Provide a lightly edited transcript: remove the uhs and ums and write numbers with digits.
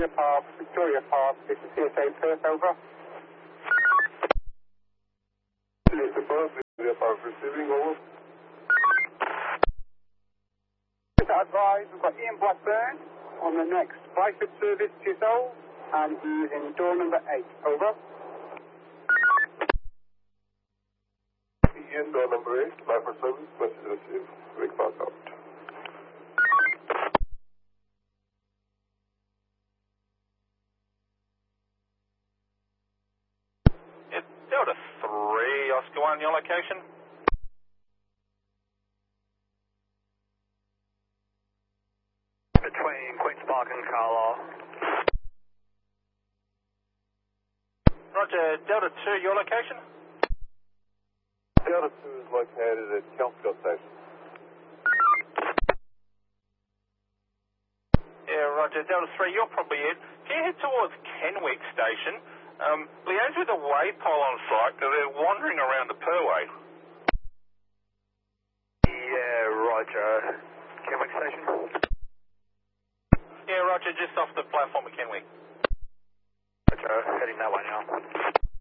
Victoria Park, this is CSA Perth, over. CSA Perth, Victoria Park receiving, over. Advise, we've got Ian Blackburn on the next private service to yourself, and he's in door number 8, over. Ian, door number 8, live for service, message received, wake park out. Delta 3, Oscar 1, your location? Between Queen's Park and Carlisle. Roger, Delta 2, your location? Delta 2 is located at Kelmscott Station. Yeah, Roger, Delta 3, you're probably it. Can you head towards Kenwick Station? Liaise with the waypole on site, because they're wandering around the Perway. Yeah, Roger. Kenwick Station? Yeah, Roger, just off the platform at Kenwick. Roger, heading that way now.